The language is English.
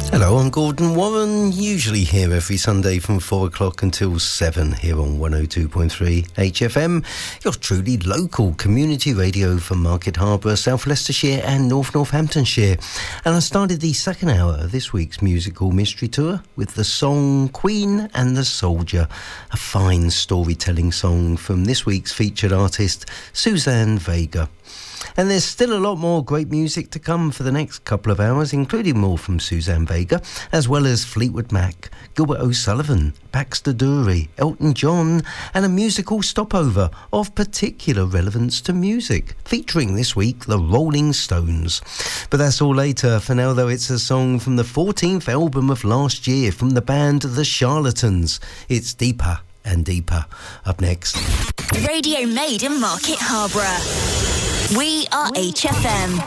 Hello, I'm Gordon Warren, usually here every Sunday from 4 o'clock until 7 here on 102.3 HFM, your truly local community radio for Market Harborough, South Leicestershire and North Northamptonshire. And I started the second hour of this week's musical mystery tour with the song Queen and the Soldier, a fine storytelling song from this week's featured artist, Suzanne Vega. And there's still a lot more great music to come for the next couple of hours, including more from Suzanne Vega, as well as Fleetwood Mac, Gilbert O'Sullivan, Baxter Dury, Elton John, and a musical stopover of particular relevance to music, featuring this week the Rolling Stones. But that's all later. For now, though, it's a song from the 14th album of last year from the band The Charlatans. It's Deeper and Deeper. Up next. Radio made in Market Harborough. We are HFM.